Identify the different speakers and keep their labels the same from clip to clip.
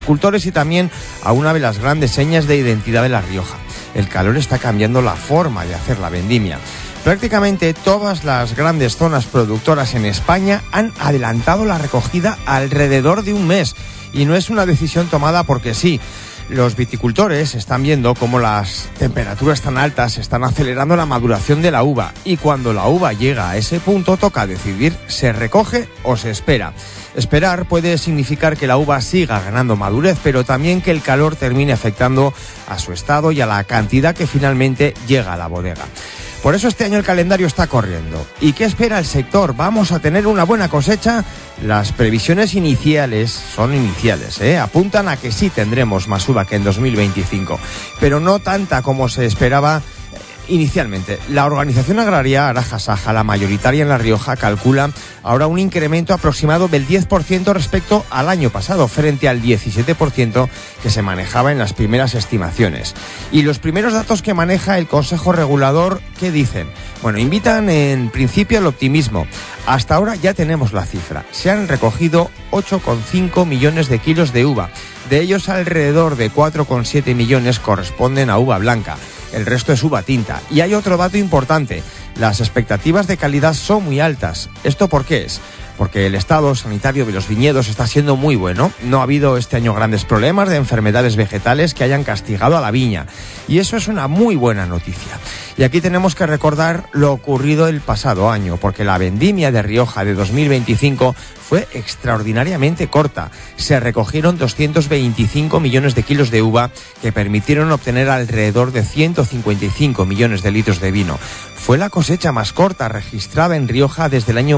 Speaker 1: agricultores y también a una de las grandes señas de identidad de La Rioja. El calor está cambiando la forma de hacer la vendimia. Prácticamente todas las grandes zonas productoras en España han adelantado la recogida alrededor de un mes. Y no es una decisión tomada porque sí. Los viticultores están viendo cómo las temperaturas tan altas están acelerando la maduración de la uva. Y cuando la uva llega a ese punto, toca decidir, ¿se recoge o se espera? Esperar puede significar que la uva siga ganando madurez, pero también que el calor termine afectando a su estado y a la cantidad que finalmente llega a la bodega. Por eso este año el calendario está corriendo. ¿Y qué espera el sector? ¿Vamos a tener una buena cosecha? Las previsiones iniciales son iniciales, apuntan a que sí tendremos más uva que en 2025, pero no tanta como se esperaba inicialmente. La organización agraria Araja Saja, la mayoritaria en La Rioja, calcula ahora un incremento aproximado del 10% respecto al año pasado, frente al 17% que se manejaba en las primeras estimaciones. Y los primeros datos que maneja el Consejo Regulador, ¿qué dicen? Bueno, invitan en principio al optimismo. Hasta ahora ya tenemos la cifra. Se han recogido 8,5 millones de kilos de uva. De ellos, alrededor de 4,7 millones corresponden a uva blanca. El resto es uva tinta. Y hay otro dato importante. Las expectativas de calidad son muy altas. ¿Esto por qué es? Porque el estado sanitario de los viñedos está siendo muy bueno. No ha habido este año grandes problemas de enfermedades vegetales que hayan castigado a la viña. Y eso es una muy buena noticia. Y aquí tenemos que recordar lo ocurrido el pasado año, porque la vendimia de Rioja de 2025 fue extraordinariamente corta. Se recogieron 225 millones de kilos de uva que permitieron obtener alrededor de 155 millones de litros de vino. Fue la cosecha más corta registrada en Rioja desde el año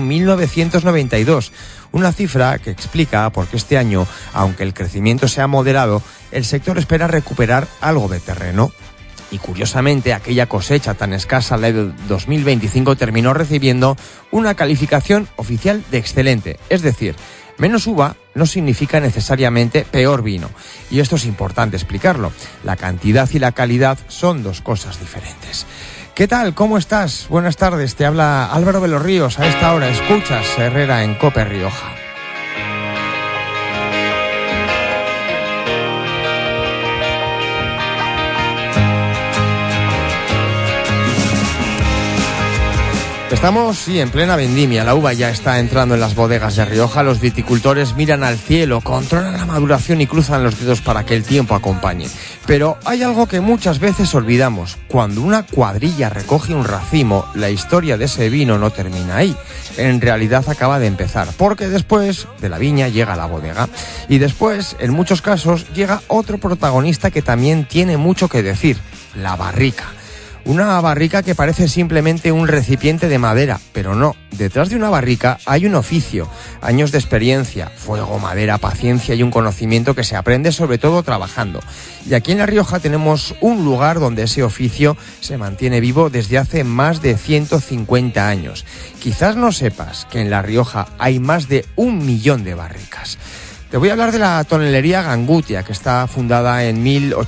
Speaker 1: 1992. Una cifra que explica por qué este año, aunque el crecimiento sea moderado, el sector espera recuperar algo de terreno. Y curiosamente, aquella cosecha tan escasa, la de 2025, terminó recibiendo una calificación oficial de excelente. Es decir, menos uva no significa necesariamente peor vino. Y esto es importante explicarlo. La cantidad y la calidad son dos cosas diferentes. ¿Qué tal? ¿Cómo estás? Buenas tardes. Te habla Álvaro de los Ríos. A esta hora escuchas Herrera en COPE Rioja. Estamos, sí, en plena vendimia. La uva ya está entrando en las bodegas de Rioja. Los viticultores miran al cielo, controlan la maduración y cruzan los dedos para que el tiempo acompañe. Pero hay algo que muchas veces olvidamos. Cuando una cuadrilla recoge un racimo, la historia de ese vino no termina ahí. En realidad acaba de empezar, porque después de la viña llega la bodega. Y después, en muchos casos, llega otro protagonista que también tiene mucho que decir: la barrica. Una barrica que parece simplemente un recipiente de madera, pero no. Detrás de una barrica hay un oficio, años de experiencia, fuego, madera, paciencia y un conocimiento que se aprende sobre todo trabajando. Y aquí en La Rioja tenemos un lugar donde ese oficio se mantiene vivo desde hace más de 150 años. Quizás no sepas que en La Rioja hay más de 1 millón de barricas. Te voy a hablar de la tonelería Gangutia, que está fundada en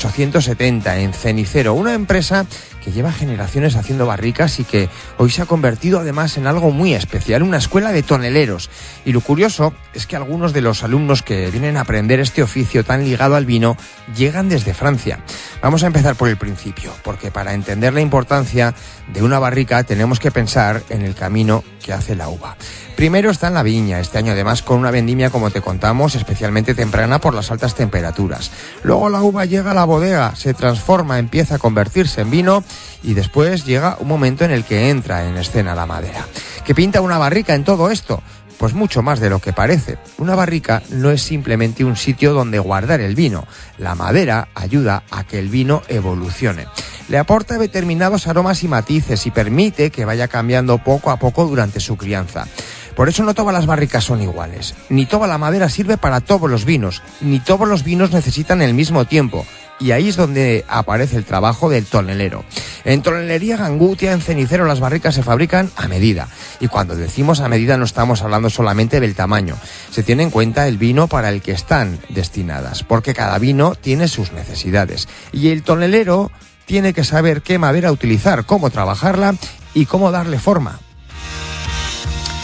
Speaker 1: 1870 en Cenicero, una empresa que lleva generaciones haciendo barricas y que hoy se ha convertido además en algo muy especial, una escuela de toneleros. Y lo curioso es que algunos de los alumnos que vienen a aprender este oficio tan ligado al vino llegan desde Francia. Vamos a empezar por el principio, porque para entender la importancia de una barrica tenemos que pensar en el camino que hace la uva. Primero está en la viña, este año además con una vendimia, como te contamos, especialmente temprana por las altas temperaturas. Luego la uva llega a la bodega, se transforma, empieza a convertirse en vino y después llega un momento en el que entra en escena la madera. ¿Qué pinta una barrica en todo esto? Pues mucho más de lo que parece. Una barrica no es simplemente un sitio donde guardar el vino. La madera ayuda a que el vino evolucione. Le aporta determinados aromas y matices y permite que vaya cambiando poco a poco durante su crianza. Por eso no todas las barricas son iguales. Ni toda la madera sirve para todos los vinos. Ni todos los vinos necesitan el mismo tiempo. Y ahí es donde aparece el trabajo del tonelero. En Tonelería Gangutia, en Cenicero, las barricas se fabrican a medida. Y cuando decimos a medida no estamos hablando solamente del tamaño. Se tiene en cuenta el vino para el que están destinadas, porque cada vino tiene sus necesidades. Y el tonelero tiene que saber qué madera utilizar, cómo trabajarla y cómo darle forma.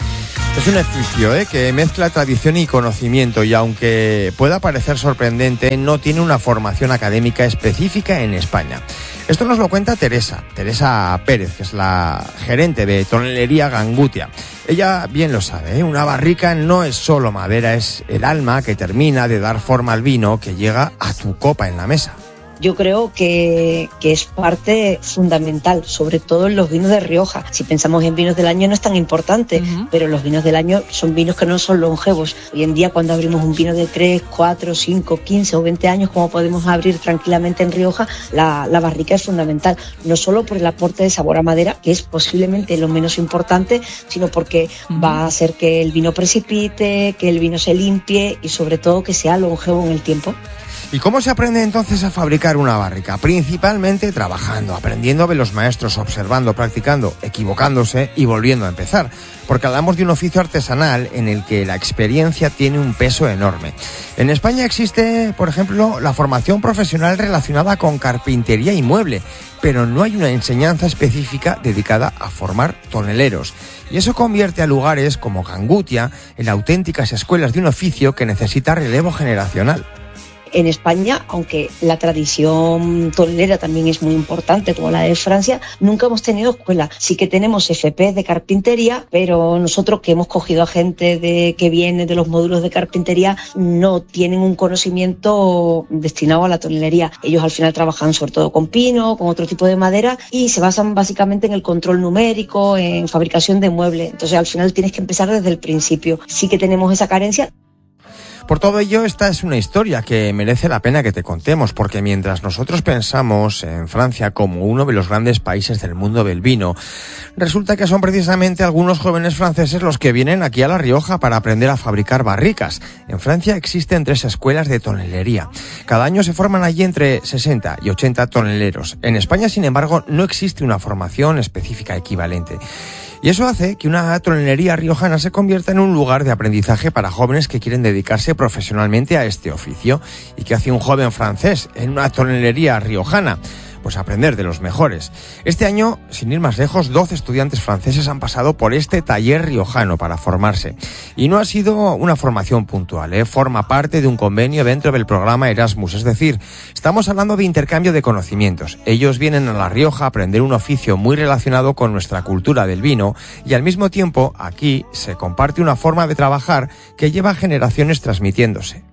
Speaker 1: Es un oficio que mezcla tradición y conocimiento y aunque pueda parecer sorprendente, no tiene una formación académica específica en España. Esto nos lo cuenta Teresa Pérez, que es la gerente de tonelería Gangutia. Ella bien lo sabe, una barrica no es solo madera, es el alma que termina de dar forma al vino que llega a tu copa en la mesa.
Speaker 2: Yo creo que es parte fundamental, sobre todo en los vinos de Rioja. Si pensamos en vinos del año no es tan importante, pero los vinos del año son vinos que no son longevos. Hoy en día cuando abrimos un vino de 3, 4, 5, 15 o 20 años, como podemos abrir tranquilamente en Rioja, la barrica es fundamental. No solo por el aporte de sabor a madera, que es posiblemente lo menos importante, sino porque va a hacer que el vino precipite, que el vino se limpie y sobre todo que sea longevo en el tiempo.
Speaker 1: ¿Y cómo se aprende entonces a fabricar una barrica? Principalmente trabajando, aprendiendo de los maestros, observando, practicando, equivocándose y volviendo a empezar. Porque hablamos de un oficio artesanal en el que la experiencia tiene un peso enorme. En España existe, por ejemplo, la formación profesional relacionada con carpintería y mueble, pero no hay una enseñanza específica dedicada a formar toneleros. Y eso convierte a lugares como Gangutia en auténticas escuelas de un oficio que necesita relevo generacional.
Speaker 2: En España, aunque la tradición tonelera también es muy importante, como la de Francia, nunca hemos tenido escuela. Sí que tenemos FP de carpintería, pero nosotros que hemos cogido a gente que viene de los módulos de carpintería no tienen un conocimiento destinado a la tonelería. Ellos al final trabajan sobre todo con pino, con otro tipo de madera y se basan básicamente en el control numérico, en fabricación de muebles. Entonces al final tienes que empezar desde el principio. Sí que tenemos esa carencia.
Speaker 1: Por todo ello, esta es una historia que merece la pena que te contemos, porque mientras nosotros pensamos en Francia como uno de los grandes países del mundo del vino, resulta que son precisamente algunos jóvenes franceses los que vienen aquí a La Rioja para aprender a fabricar barricas. En Francia existen 3 escuelas de tonelería. Cada año se forman allí entre 60 y 80 toneleros. En España, sin embargo, no existe una formación específica equivalente. Y eso hace que una tonelería riojana se convierta en un lugar de aprendizaje para jóvenes que quieren dedicarse profesionalmente a este oficio. ¿Y qué hace un joven francés en una tonelería riojana? Pues aprender de los mejores. Este año, sin ir más lejos, 12 estudiantes franceses han pasado por este taller riojano para formarse. Y no ha sido una formación puntual, forma parte de un convenio dentro del programa Erasmus. Es decir, estamos hablando de intercambio de conocimientos. Ellos vienen a La Rioja a aprender un oficio muy relacionado con nuestra cultura del vino y al mismo tiempo aquí se comparte una forma de trabajar que lleva generaciones transmitiéndose.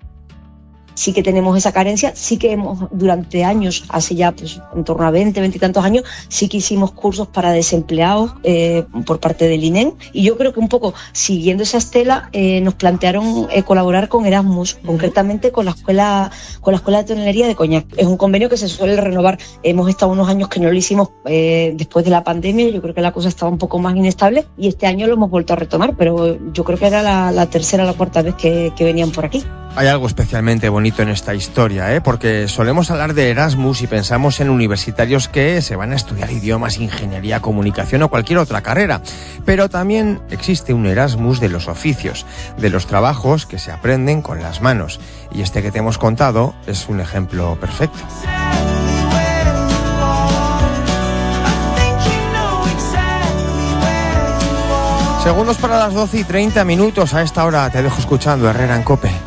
Speaker 2: Sí que tenemos esa carencia, sí que hemos durante años, hace ya pues en torno a 20 y tantos años, sí que hicimos cursos para desempleados por parte del INEM y yo creo que un poco siguiendo esa estela nos plantearon colaborar con Erasmus, concretamente con la escuela de tonelería de Coñac. Es un convenio que se suele renovar. Hemos estado unos años que no lo hicimos después de la pandemia, yo creo que la cosa estaba un poco más inestable y este año lo hemos vuelto a retomar, pero yo creo que era la tercera o la cuarta vez que venían por aquí.
Speaker 1: Hay algo especialmente bonito en esta historia, porque solemos hablar de Erasmus y pensamos en universitarios que se van a estudiar idiomas, ingeniería, comunicación o cualquier otra carrera. Pero también existe un Erasmus de los oficios, de los trabajos que se aprenden con las manos. Y este que te hemos contado es un ejemplo perfecto. Segundos para las 12:30. A esta hora te dejo escuchando Herrera en COPE.